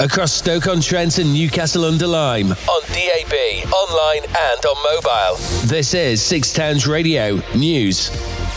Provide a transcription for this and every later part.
across Stoke-on-Trent and Newcastle-under-Lyme, on DAB, online and on mobile. This is Six Towns Radio News.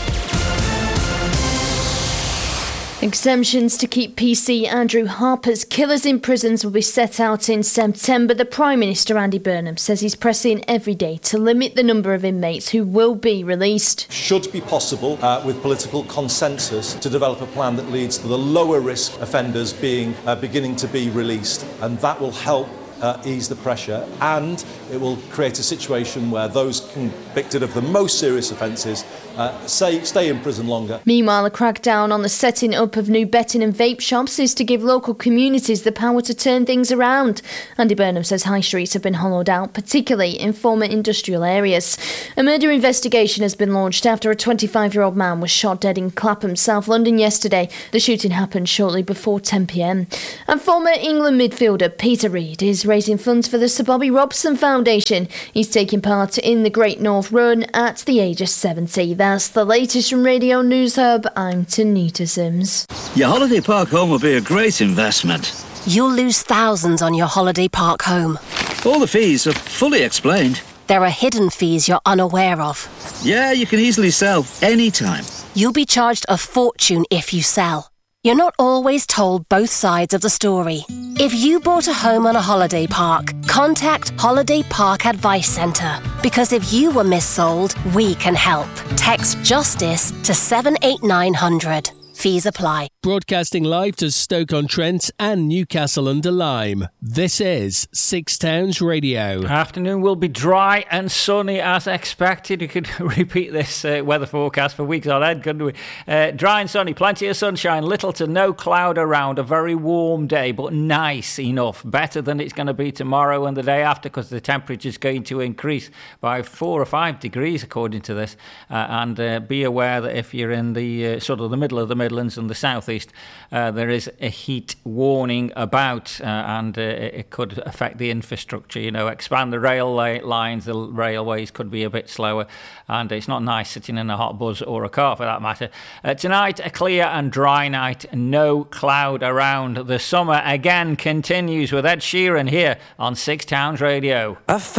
Exemptions to keep PC Andrew Harper's killers in prisons will be set out in September. The Prime Minister, Andy Burnham, says he's pressing every day to limit the number of inmates who will be released. Should be possible, with political consensus, to develop a plan that leads to the lower risk offenders beginning to be released, and that will help ease the pressure, and it will create a situation where those convicted of the most serious offences stay in prison longer. Meanwhile, a crackdown on the setting up of new betting and vape shops is to give local communities the power to turn things around. Andy Burnham says high streets have been hollowed out, particularly in former industrial areas. A murder investigation has been launched after a 25-year-old man was shot dead in Clapham, South London yesterday. The shooting happened shortly before 10 p.m. And former England midfielder Peter Reid is raising funds for the Sir Bobby Robson Foundation. He's taking part in the Great North Run at the age of 70. That's the latest from Radio News Hub. I'm Tanita Sims. Your holiday park home will be a great investment. You'll lose thousands on your holiday park home. All the fees are fully explained. There are hidden fees you're unaware of. Yeah, you can easily sell anytime. You'll be charged a fortune if you sell. You're not always told both sides of the story. If you bought a home on a holiday park, contact Holiday Park Advice Centre. Because if you were missold, we can help. Text JUSTICE to 78900. Fees apply. Broadcasting live to Stoke-on-Trent and Newcastle-under-Lyme. This is Six Towns Radio. Afternoon will be dry and sunny as expected. You could repeat this weather forecast for weeks on end, couldn't we? Dry and sunny, plenty of sunshine, little to no cloud around. A very warm day, but nice enough. Better than it's going to be tomorrow and the day after, because the temperature is going to increase by 4 or 5 degrees, according to this. And be aware that if you're in the sort of the middle of the Midlands and the southeast, there is a heat warning about, and it could affect the infrastructure. Expand the rail lines, the railways could be a bit slower, and it's not nice sitting in a hot bus or a car for that matter. Tonight, a clear and dry night, no cloud around. The summer again continues with Ed Sheeran here on Six Towns Radio.